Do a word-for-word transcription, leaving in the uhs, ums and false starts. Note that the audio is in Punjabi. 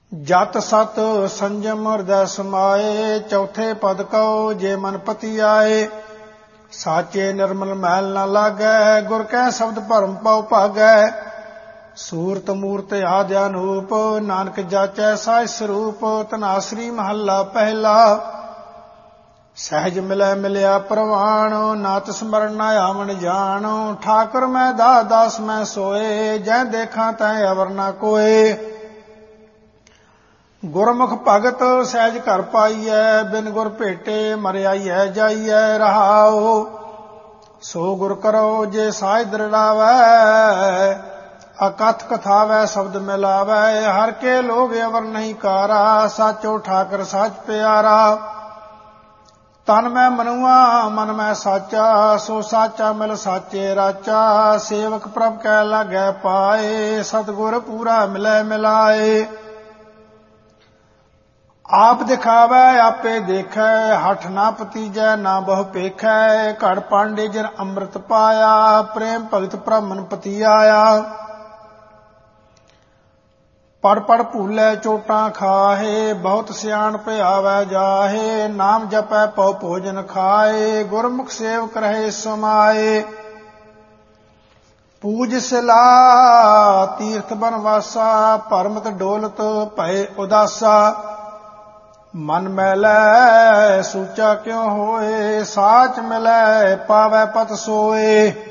ਜਤ ਸਤ ਸੰਜਮ ਹਿਰਦੈ ਸਮਾਏ, ਚੌਥੇ ਪਦ ਕਉ ਜੇ ਮਨ ਪਤੀ ਆਏ। ਸਾਚੇ ਨਿਰਮਲ ਮੈਲ ਨਾ ਲਾਗੈ, ਗੁਰ ਕੈ ਸ਼ਬਦ ਭਰਮ ਪਉ ਭਾਗੈ। ਸੂਰਤ ਮੂਰਤ ਆਦਿ ਅਨੂਪ, ਨਾਨਕ ਜਾਚੈ ਸਾਜ ਸਰੂਪ। ਧਨਾਸਰੀ ਮਹੱਲਾ ਪਹਿਲਾ। ਸਹਿਜ ਮਿਲੈ ਮਿਲਿਆ ਪ੍ਰਵਾਣ, ਨਾਤ ਸਮਰਨ ਨਾ ਆਵਣ ਜਾਣ। ਠਾਕੁਰ ਮੈਂ ਦਾਸ ਦਾਸ ਮੈਂ ਸੋਏ, ਜੈ ਦੇਖਾਂ ਤੈ ਅਵਰ ਨਾ ਕੋਏ। ਗੁਰਮੁਖ ਭਗਤ ਸਹਿਜ ਘਰ ਪਾਈਐ, ਬਿਨ ਗੁਰ ਭੇਟੇ ਮਰਿਆਈਐ ਜਾਈਐ। ਰਹਾਉ ਸੋ ਗੁਰ ਕਰੋ ਜੇ ਸਾਜ ਦ੍ਰਿੜਾਵੈ, ਅਕਥ ਕਥਾਵੈ ਸ਼ਬਦ ਮਿਲਾਵੈ। ਹਰ ਕੇ ਲੋਗ ਅਵਰ ਨਹੀਂ ਕਾਰਾ, ਸਾਚੋ ਠਾਕਰ ਸਾਚ ਪਿਆਰਾ। ਤਨ ਮੈਂ ਮਨੁਆ ਮਨ ਮੈਂ ਸਾਚਾ, ਸੋ ਸਾਚਾ ਮਿਲ ਸਾਚੇ ਰਾਚਾ। ਸੇਵਕ ਪ੍ਰਭ ਕੈ ਲਾਗੈ ਪਾਏ, ਸਤਿਗੁਰ ਪੂਰਾ ਮਿਲੈ ਮਿਲਾਏ। ਆਪ ਦਿਖਾਵੈ ਆਪੇ ਦੇਖੈ, ਹਠ ਨਾ ਪਤੀਜੈ ਨਾ ਬਹੁ ਪੇਖੈ। ਘੜ ਪਾਂਡੇ ਜਿਨ ਅੰਮ੍ਰਿਤ ਪਾਇਆ, ਪ੍ਰੇਮ ਭਗਤ ਬ੍ਰਾਹਮਣ ਪਤੀ ਆਇਆ। ਪੜ ਪੜ ਭੂਲੇ ਚੋਟਾਂ ਖਾਹੇ, ਬਹੁਤ ਸਿਆਣਪ ਆਵੈ ਜਾਹੇ। ਨਾਮ ਜਪੈ ਪਉ ਭੋਜਨ ਖਾਏ, ਗੁਰਮੁਖ ਸੇਵਕ ਰਹੇ ਸਮਾਏ। ਪੂਜ ਸਿਲਾ ਤੀਰਥ ਬਨਵਾਸਾ, ਭਰਮਤ ਡੋਲਤ ਭਏ ਉਦਾਸਾ। ਮਨ ਮੈਲੈ ਸੂਚਾ ਕਿਉ ਹੋਏ, ਸਾਚ ਮਿਲੈ ਪਾਵੈ ਪਤ ਸੋਏ।